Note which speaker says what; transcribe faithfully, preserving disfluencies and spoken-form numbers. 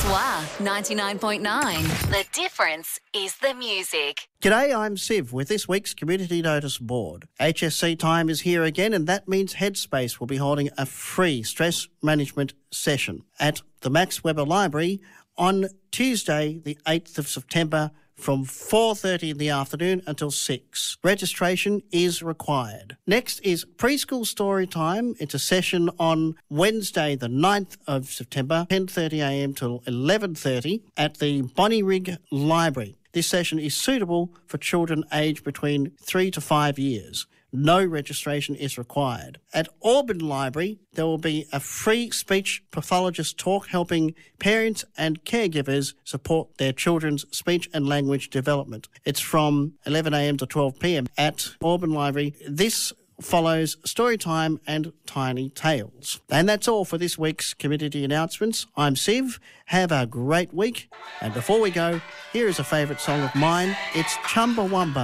Speaker 1: Joie ninety-nine point nine. The difference is the music.
Speaker 2: G'day, I'm Siv with this week's Community Notice Board. H S C Time is here again, and that means Headspace will be holding a free stress management session at the Max Weber Library on Tuesday, the eighth of September, from four thirty in the afternoon until six. Registration is required. Next is Preschool Story Time. It's a session on Wednesday the ninth of September, ten thirty a m till eleven thirty at the Bonnyrigg Library. This session is suitable for children aged between three to five years. No registration is required. At Auburn Library, there will be a free speech pathologist talk helping parents and caregivers support their children's speech and language development. It's from eleven a m to twelve p m at Auburn Library. This follows Storytime and Tiny Tales. And that's all for this week's community announcements. I'm Siv. Have a great week. And before we go, here is a favourite song of mine. It's Chumbawamba